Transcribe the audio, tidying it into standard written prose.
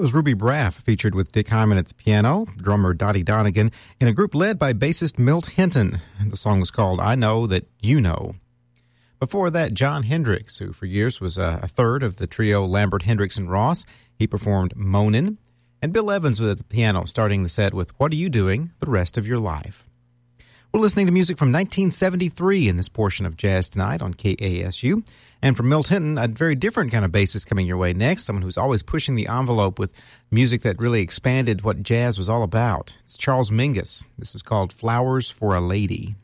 was Ruby Braff, featured with Dick Hyman at the piano, drummer Dottie Donegan, in a group led by bassist Milt Hinton. The song was called I Know That You Know. Before that, John Hendricks, who for years was a third of the trio Lambert, Hendricks, and Ross. He performed Moanin'. And Bill Evans was at the piano, starting the set with What Are You Doing the Rest of Your Life? We're listening to music from 1973 in this portion of Jazz Tonight on KASU. And from Milt Hinton, a very different kind of bassist coming your way next, someone who's always pushing the envelope with music that really expanded what jazz was all about. It's Charles Mingus. This is called Flowers for a Lady.